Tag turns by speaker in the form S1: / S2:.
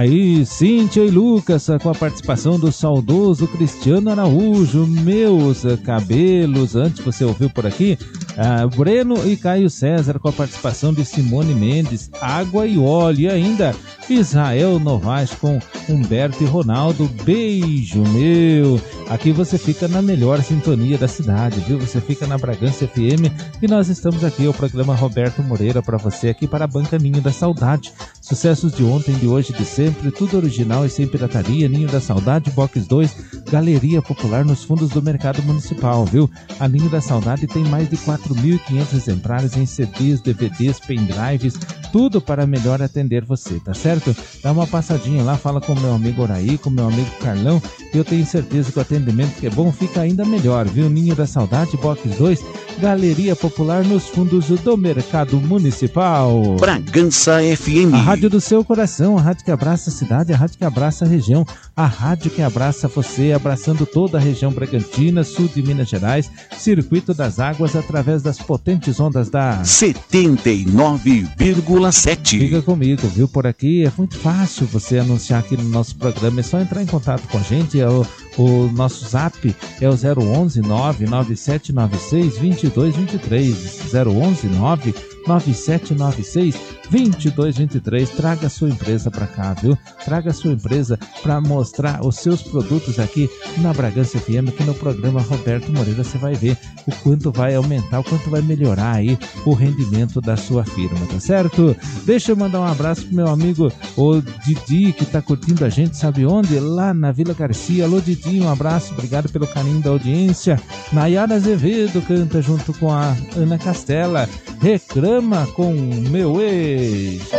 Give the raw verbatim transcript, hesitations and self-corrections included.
S1: Aí, Cíntia e Lucas, com a participação do saudoso Cristiano Araújo, meus cabelos, antes você ouviu por aqui, ah, Breno e Caio César, com a participação de Simone Mendes, Água e Óleo, e ainda Israel Novaes com Humberto e Ronaldo, beijo meu. Aqui você fica na melhor sintonia da cidade, viu? Você fica na Bragança F M e nós estamos aqui, o programa Roberto Moreira, para você aqui para a Banca Ninho da Saudade. Sucessos de ontem, de hoje, de sempre, tudo original e sem pirataria. Ninho da Saudade, Box dois, Galeria Popular nos fundos do Mercado Municipal, viu? A Ninho da Saudade tem mais de quatro mil e quinhentos exemplares em C Ds, D V Ds, pendrives, tudo para melhor atender você, tá certo? Dá uma passadinha lá, fala com o meu amigo Oraí, com o meu amigo Carlão, e eu tenho certeza que o atendimento que é bom fica ainda melhor, viu? Ninho da Saudade, Box dois, Galeria Popular nos fundos do Mercado Municipal.
S2: Bragança F M.
S1: A rádio do seu coração, a rádio que abraça a cidade, a rádio que abraça a região, a rádio que abraça você, abraçando toda a região Bragantina, sul de Minas Gerais, Circuito das Águas, através das potentes ondas da
S2: setenta e nove vírgula sete.
S1: Fica comigo, viu? Por aqui é muito fácil você anunciar aqui no nosso programa, é só entrar em contato com a gente, é o, o nosso zap é o zero onze nove nove sete nove seis dois dois dois três, zero onze nove nove sete nove seis dois dois dois três. Traga a sua empresa para cá, viu? Traga a sua empresa para mostrar os seus produtos aqui na Bragança F M, aqui no programa Roberto Moreira. Você vai ver o quanto vai aumentar, o quanto vai melhorar aí o rendimento da sua firma, tá certo? Deixa eu mandar um abraço pro meu amigo o Didi, que tá curtindo a gente, sabe onde? Lá na Vila Garcia. Alô, Didi, um abraço, obrigado pelo carinho da audiência. Nayara Azevedo canta junto com a Ana Castela, Reclama com Meu Ex.